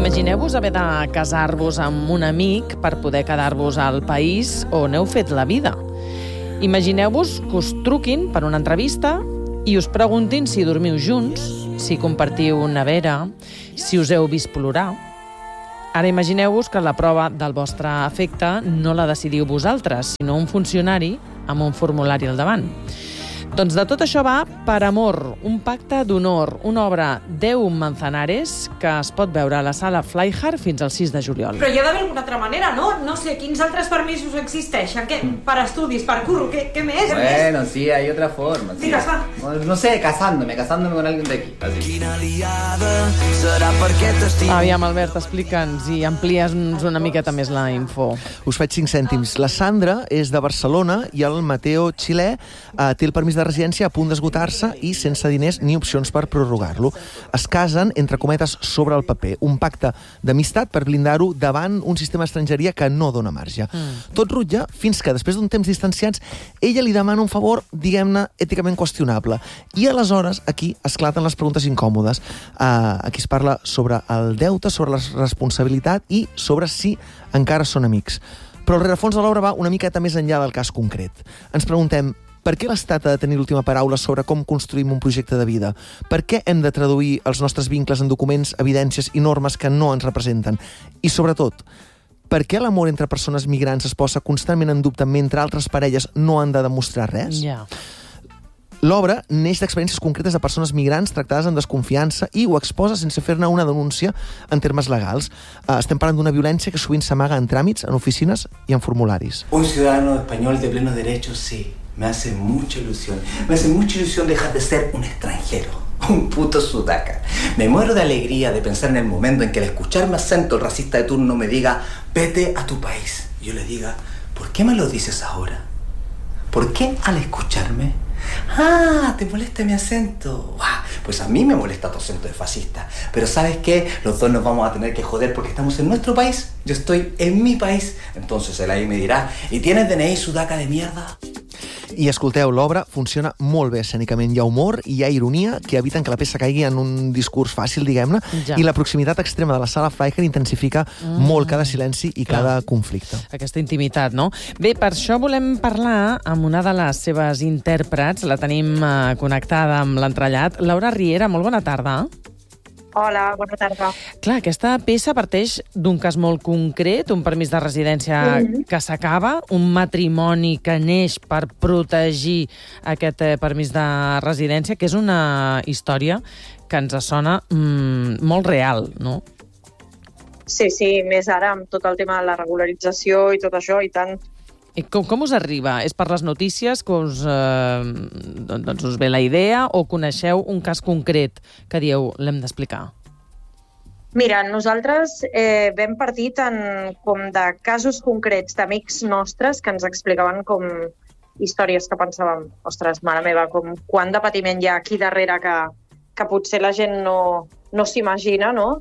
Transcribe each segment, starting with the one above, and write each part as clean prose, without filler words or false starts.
Imagineu-vos haver de casar-vos amb un amic per poder quedar-vos al país on heu fet la vida. Imagineu-vos que us truquin per una entrevista i us preguntin si dormiu junts, si compartiu nevera, si us heu vist plorar. Ara imagineu-vos que la prova del vostre afecte no la decidiu vosaltres, sinó un funcionari amb un formulari al davant. Doncs de tot això va Per amor, un pacte d'honor, una obra 10 Manzanares que es pot veure a la sala Flyhard fins al 6 de juliol. Però hi ha d'haver alguna altra manera, no? No sé, quins altres permisos existeixen? Què? Per estudis, per curro, què més? Bueno, sí, hay otra forma. Sí. Digues, va. No sé, casándome con alguien de aquí. Así. Aviam, Albert, explica'ns i amplia'ns una miqueta més la info. Us faig 5 cèntims. La Sandra és de Barcelona i el Mateo Xilè té el permís de residència a punt d'esgotar-se i sense diners ni opcions per prorrogar-lo. Es casen, entre cometes, sobre el paper. Un pacte d'amistat per blindar-ho davant un sistema d'estrangeria que no dona marge. Tot rutlla fins que, després d'un temps distanciats, ella li demana un favor, diguem-ne, èticament qüestionable. I aleshores, aquí, esclaten les preguntes incòmodes. Aquí es parla sobre el deute, sobre la responsabilitat i sobre si encara són amics. Però el rerefons de l'obra va una miqueta més enllà del cas concret. Ens preguntem, per què l'Estat ha de tenir l'última paraula sobre com construïm un projecte de vida? Per què hem de traduir els nostres vincles en documents, evidències i normes que no ens representen? I, sobretot, per què l'amor entre persones migrants es posa constantment en dubte mentre altres parelles no han de demostrar res? Ja. L'obra neix d'experiències concretes de persones migrants tractades amb desconfiança i ho exposa sense fer-ne una denúncia en termes legals. Estem parlant d'una violència que sovint s'amaga en tràmits, en oficines i en formularis. Un ciudadano español de plenos derechos, sí. Me hace mucha ilusión. Me hace mucha ilusión dejar de ser un extranjero, un puto sudaca. Me muero de alegría de pensar en el momento en que al escuchar mi acento el racista de turno me diga vete a tu país. Y yo le diga, ¿por qué me lo dices ahora? ¿Por qué al escucharme? Ah, ¿te molesta mi acento? Pues a mí me molesta tu acento de fascista. Pero ¿sabes qué? Los dos nos vamos a tener que joder porque estamos en nuestro país. Yo estoy en mi país. Entonces él ahí me dirá, ¿y tienes DNI sudaca de mierda? I escolteu, l'obra funciona molt bé escènicament. Hi ha humor i hi ha ironia que eviten que la peça caigui en un discurs fàcil, diguem-ne, i la proximitat extrema de la sala Flyhard intensifica molt cada silenci i cada conflicte. Aquesta intimitat, no? Bé, per això volem parlar amb una de les seves intèrprets. La tenim connectada amb l'entrellat. Laura Riera, molt bona tarda. Hola, bona tarda. Clar, aquesta peça parteix d'un cas molt concret, un permís de residència que s'acaba, un matrimoni que neix per protegir aquest permís de residència, que és una història que ens sona molt real, no? Sí, més ara amb tot el tema de la regularització i tot això, i tant. I com us arriba? És per les notícies que us ve la idea o coneixeu un cas concret que dieu l'hem d'explicar? Mira, nosaltres vam partir com de casos concrets d'amics nostres que ens explicaven com històries que pensàvem, ostres, mare meva, com quant de patiment hi ha aquí darrere que potser la gent no s'imagina, no?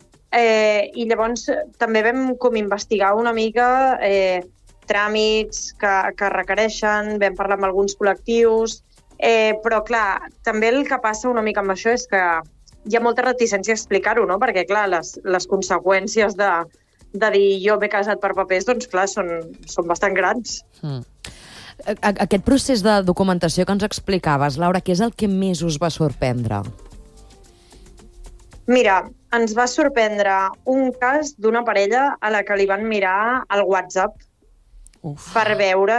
I llavors també vam com investigar una mica tràmits que requereixen, vam parlar amb alguns col·lectius, però clar, també el que passa una mica amb això és que hi ha molta reticència a explicar-ho, no? Perquè clar, les conseqüències de dir jo m'he casat per papers, doncs clar, són bastant grans. Aquest procés de documentació que ens explicaves, Laura, què és el que més us va sorprendre? Mira, ens va sorprendre un cas d'una parella a la que li van mirar el WhatsApp per veure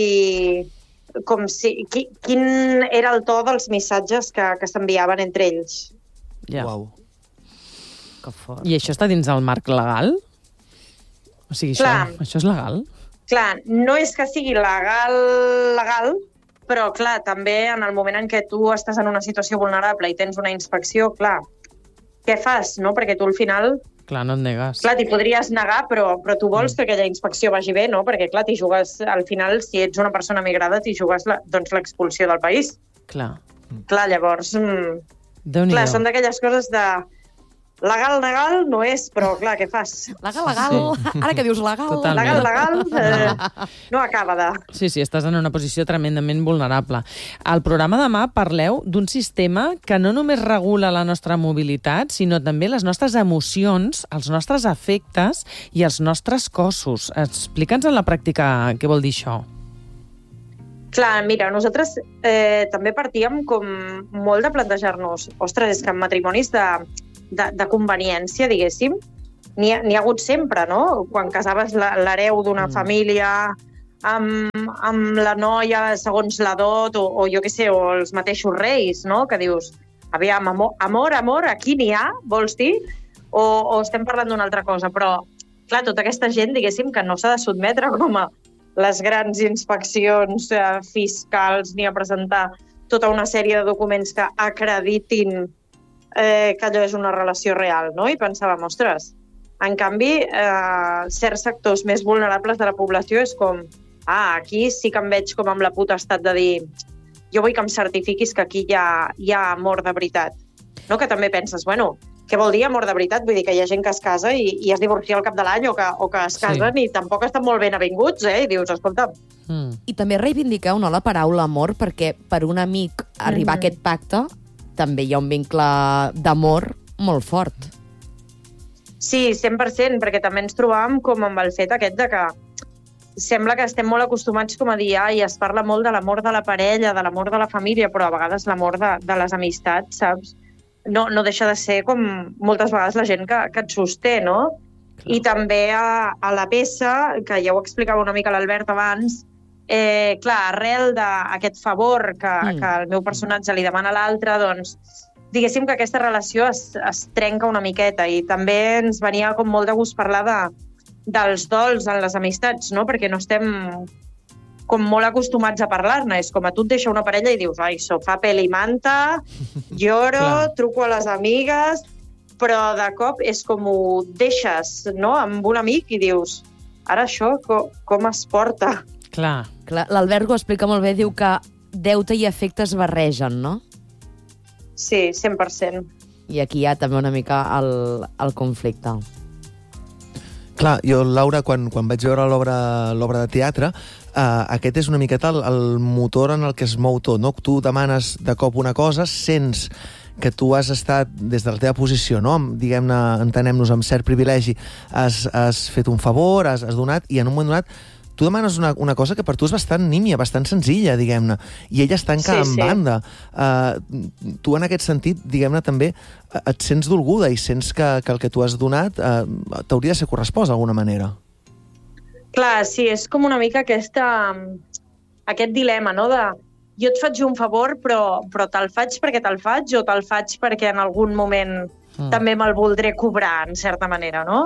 quin era el to dels missatges que s'enviaven entre ells. Ja. Uau. Que fort. I això està dins del marc legal? O sigui, això és legal? Clar, no és que sigui legal, però clar, també en el moment en què tu estàs en una situació vulnerable i tens una inspecció, clar, què fas, no? Perquè tu al final... Clar, no et negues. Clar, t'hi podries negar, però tu vols que aquella inspecció vagi bé, no? Perquè clar, t'hi jugues, al final, si ets una persona migrada, t'hi jugues l'expulsió del país. Clar. Clar, llavors... Clar, són d'aquelles coses de... legal no és, però clar, què fas? Legal. Ara que dius legal. Totalment. Legal, no acaba de... Sí, estàs en una posició tremendament vulnerable. Al programa demà parleu d'un sistema que no només regula la nostra mobilitat, sinó també les nostres emocions, els nostres afectes i els nostres cossos. Explica'ns en la pràctica què vol dir això. Clar, mira, nosaltres també partíem com molt de plantejar-nos, ostres, és que en matrimonis de conveniència, diguéssim, n'hi ha hagut sempre, no? Quan casaves l'hereu d'una família amb la noia segons la dot o jo què sé, o els mateixos reis, no? Que dius, aviam, amor, aquí n'hi ha, vols dir? O estem parlant d'una altra cosa, però, clar, tota aquesta gent, diguéssim, que no s'ha de sotmetre com a les grans inspeccions fiscals ni a presentar tota una sèrie de documents que acreditin que allò és una relació real, no? I pensàvem, ostres, en canvi, certs sectors més vulnerables de la població és com, aquí sí que em veig com amb la potestat de dir jo vull que em certifiquis que aquí hi ha amor de veritat. No? Que també penses, bueno, què vol dir amor de veritat? Vull dir que hi ha gent que es casa i es divorcia al cap de l'any o que es casen i tampoc estan molt ben avinguts, I dius, escolta... I també reivindiqueu la paraula amor, perquè per un amic arribar a aquest pacte també hi ha un vincle d'amor molt fort. Sí, 100%, perquè també ens trobàvem com amb el fet aquest de que sembla que estem molt acostumats com a dir i es parla molt de l'amor de la parella, de l'amor de la família, però a vegades l'amor de les amistats, saps? No deixa de ser com moltes vegades la gent que et sosté, no? Clar. I també a la peça, que ja ho explicava una mica l'Albert abans, clar, arrel d'aquest favor que el meu personatge li demana a l'altre, doncs, diguéssim que aquesta relació es trenca una miqueta i també ens venia com molt de gust parlar dels dols en les amistats, no? Perquè no estem com molt acostumats a parlar-ne. És com a tu et deixa una parella i dius, sofà, peli, manta, lloro, truco a les amigues, però de cop és com ho deixes, no?, amb un amic i dius, ara això com es porta? Clar. L'Albert ho explica molt bé, diu que deute i afecte es barregen, no? Sí, 100%. I aquí hi ha també una mica el conflicte. Clar, jo, Laura, quan vaig veure l'obra de teatre, aquest és una miqueta el motor en el que es mou tot, no? Tu demanes de cop una cosa, sents que tu has estat, des de la teva posició, no? Diguem-ne, entenem-nos, amb cert privilegi, has fet un favor, has donat, i en un moment donat tu demanes una cosa que per tu és bastant nímia, bastant senzilla, diguem-ne, i ella es tanca en banda. Tu, en aquest sentit, diguem-ne, també et sents dolguda i sents que el que tu has donat t'hauria de ser correspost d'alguna manera. Clar, sí, és com una mica aquest dilema, no?, de jo et faig un favor, però te'l faig perquè te'l faig o te'l faig perquè en algun moment també me'l voldré cobrar, en certa manera, no?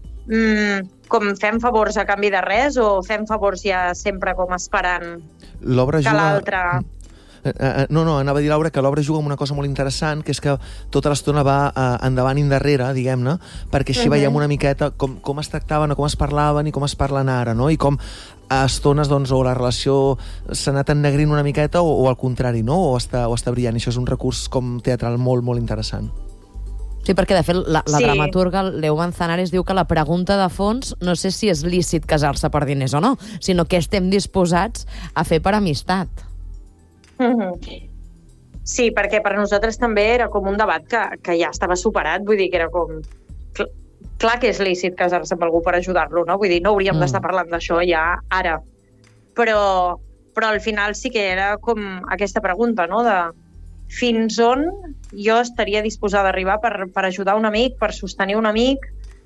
Com fem favors a canvi de res o fem favors ja sempre com esperant que l'altre... No, anava a dir, Laura, que l'obra juga amb una cosa molt interessant, que és que tota l'estona va endavant i endarrere, diguem-ne, perquè així veiem una miqueta com es tractaven o com es parlaven i com es parlen ara, no? I com a estones, doncs, o la relació s'ha anat ennegrint una miqueta o al contrari, no? O està brillant. I això és un recurs com teatral molt, molt interessant. Sí, perquè, de fet, la dramaturga Leo Manzanares diu que la pregunta de fons no sé si és lícit casar-se per diners o no, sinó que estem disposats a fer per amistat. Sí, perquè per nosaltres també era com un debat que ja estava superat, vull dir que era com... Clar que és lícit casar-se amb algú per ajudar-lo, no? Vull dir, no hauríem d'estar parlant d'això ja ara. Però al final sí que era com aquesta pregunta, no?, de fins on jo estaria disposada a arribar per ajudar un amic, per sostenir un amic.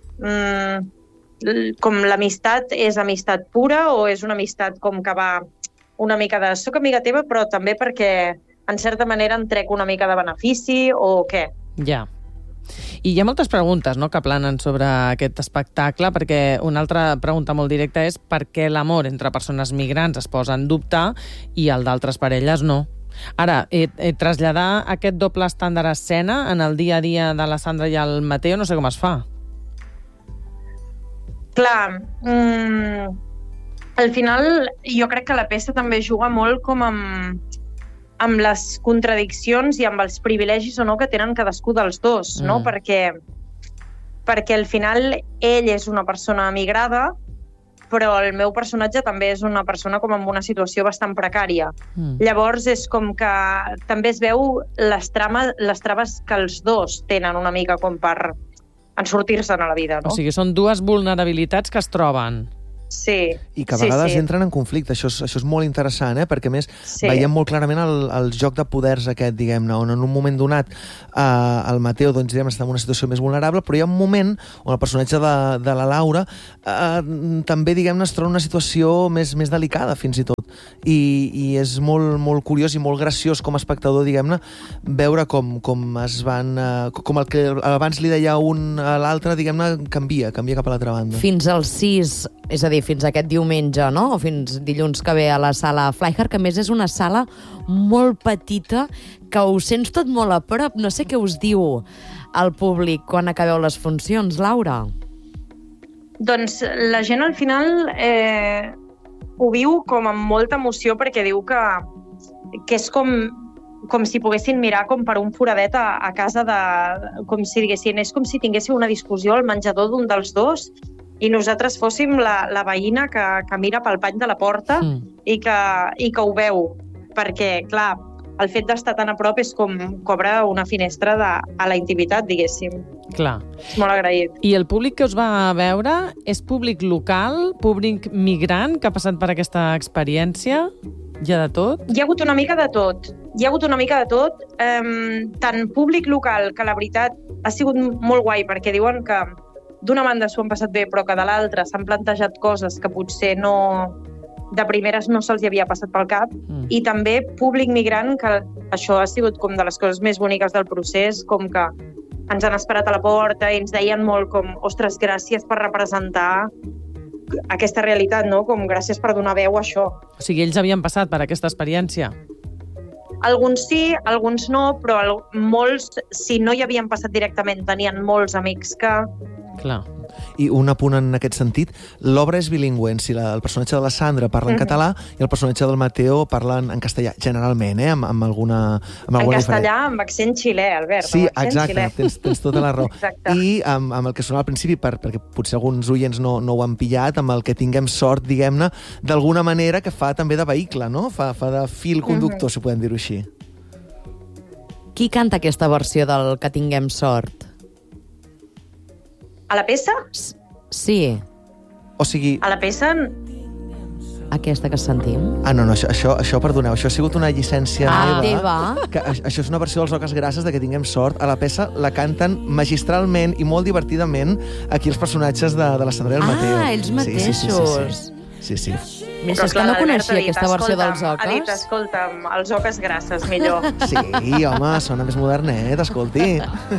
Com l'amistat és amistat pura o és una amistat com que va una mica de soc amiga teva, però també perquè en certa manera en trec una mica de benefici o què? Ja. I hi ha moltes preguntes, no?, que planen sobre aquest espectacle, perquè una altra pregunta molt directa és per què l'amor entre persones migrants es posa en dubte i el d'altres parelles no. Ara, traslladar aquest doble estàndard a escena en el dia a dia de la Sandra i el Mateo no sé com es fa. Clar, al final jo crec que la peça també juga molt com amb les contradiccions i amb els privilegis o no que tenen cadascú dels dos, no? Perquè perquè al final ell és una persona emigrada, però el meu personatge també és una persona com amb una situació bastant precària. Llavors és com que també es veu les traves que els dos tenen una mica com per en sortir-se'n a la vida, no? O sigui, són dues vulnerabilitats que es troben. Sí. I que a vegades entren en conflicte. Això és molt interessant, perquè a més veiem molt clarament el joc de poders aquest, diguem-ne, on en un moment donat el Mateo, doncs, diguem, està en una situació més vulnerable, però hi ha un moment on el personatge de la Laura també, diguem-ne, es troba en una situació més delicada, fins i tot. I és molt curiós i molt graciós com a espectador, diguem-ne, veure com es van... com el que abans li deia un a l'altre, diguem-ne, canvia cap a l'altra banda. Fins al 6, és a dir, fins aquest diumenge, no? O fins dilluns que ve a la sala Flyhard, que a més és una sala molt petita, que ho sents tot molt a prop. No sé què us diu el públic quan acabeu les funcions, Laura. Doncs la gent al final ho viu com amb molta emoció, perquè diu que és com si poguessin mirar com per un foradet a casa com si diguessin, és com si tinguéssiu una discussió al menjador d'un dels dos i nosaltres fóssim la veïna que mira pel pany de la porta i que ho veu. Perquè, clar, el fet d'estar tan a prop és com obre una finestra a la intimitat, diguéssim. Clar. És molt agraït. I el públic que us va veure és públic local, públic migrant que ha passat per aquesta experiència? Hi ha de tot? Hi ha hagut una mica de tot. Tant públic local, que la veritat ha sigut molt guai, perquè diuen que d'una banda s'ho han passat bé, però que de l'altra s'han plantejat coses que potser de primeres no se'ls havia passat pel cap. I també públic migrant, que això ha sigut com de les coses més boniques del procés, com que ens han esperat a la porta i ens deien molt com, ostres, gràcies per representar aquesta realitat, no? Com gràcies per donar veu a això. O sigui, ells havien passat per aquesta experiència? Alguns sí, alguns no, però molts, si no hi havien passat directament, tenien molts amics que... Clar. I un apunt en aquest sentit, l'obra és bilingüe, el personatge de la Sandra parla en català i el personatge del Mateo parla en castellà, generalment, amb alguna en castellà, amb accent xilè, Albert. Sí, exacte, tens tota la raó. Exacte. I amb el que sona al principi, perquè potser alguns oients no ho han pillat, amb el que tinguem sort, diguem-ne, d'alguna manera que fa també de vehicle, no? Fa de fil conductor, si podem dir-ho així. Qui canta aquesta versió del Que tinguem sort? A la peça? Sí. O sigui... A la peça... Aquesta que sentim? No, això, perdoneu, això ha sigut una llicència teva. Que això és una versió dels Oques Grasses de Que tinguem sort. A la peça la canten magistralment i molt divertidament aquí els personatges de la Sandra i el Mateo. Ells mateixos. Sí. Més és que no coneixia aquesta versió dels Oques. Ha dit, escolta'm, els Oques Grasses, millor. Sí, home, sona més modernet, escolti.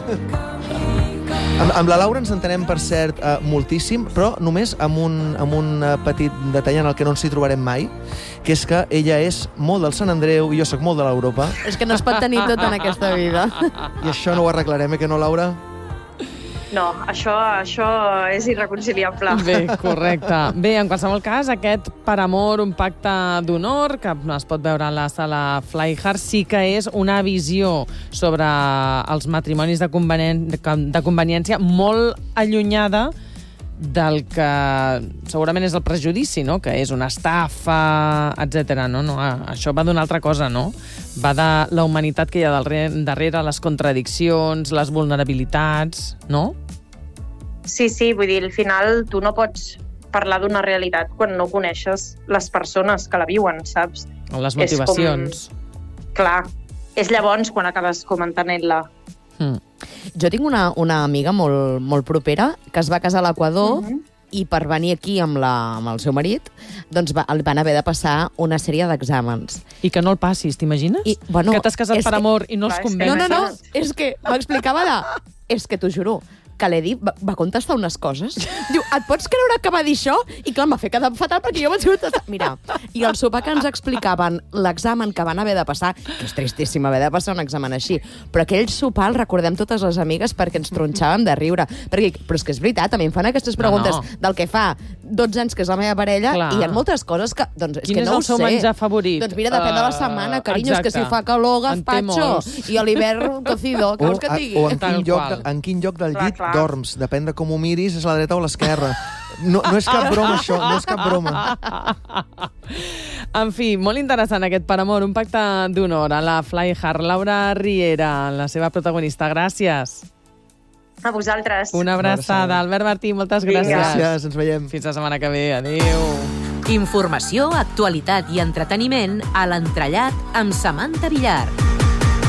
Amb la Laura ens entenem, per cert, moltíssim, però només amb un petit detall en el que no ens hi trobarem mai, que és que ella és molt del Sant Andreu i jo sóc molt de l'Europa. És que no es pot tenir tot en aquesta vida. I això no ho arreglarem, que no, Laura? No, això és irreconciliable. Bé, correcte. Bé, en qualsevol cas, aquest Per amor, un pacte d'honor, que es pot veure a la sala Flyhard, sí que és una visió sobre els matrimonis de conveniència molt allunyada del que segurament és el prejudici, no? Que és una estafa, etc. No, això va d'una altra cosa, no? Va de la humanitat que hi ha darrere, les contradiccions, les vulnerabilitats, no? Sí, vull dir, al final tu no pots parlar d'una realitat quan no coneixes les persones que la viuen, saps? O les motivacions. Clar, és llavors quan acabes comentant-la. Jo tinc una amiga molt propera que es va casar a l'Equador i per venir aquí amb el seu marit doncs van haver de passar una sèrie d'exàmens. I que no el passis, t'imagines? Que t'has casat per amor i no els convences. No, és que m'explicava és que t'ho juro, que l'Edi va contestar unes coses. Diu, et pots creure que va dir això? I clar, em va fer quedar fatal perquè jo vaig contestar. Mira, i al sopar que ens explicaven l'examen que van haver de passar, que és tristíssim haver de passar un examen així, però aquell sopar el recordem totes les amigues perquè ens tronxàvem de riure. Però és que és veritat, a mi em fan aquestes preguntes del que fa 12 anys que és la meva parella i hi ha moltes coses que, doncs, és que no ho sé. Quin és el seu menjar favorit? Doncs mira, depèn de la setmana, carinyo, és que si fa calor, gazpacho, i a l'hivern, cocido, què vols que et digui? O en quin lloc del llit clar. dorms. Depèn de com ho miris, és a la dreta o a l'esquerra. No és cap broma, això, no és cap broma. En fi, molt interessant aquest Per amor, un pacte d'honor a la Fly Hard. Laura Riera, la seva protagonista, gràcies. A vosaltres. Una abraçada. Albert Martí, moltes gràcies. Gràcies, ens veiem. Fins la setmana que ve. Adéu. Informació, actualitat i entreteniment a l'Entrellat amb Samantha Villar.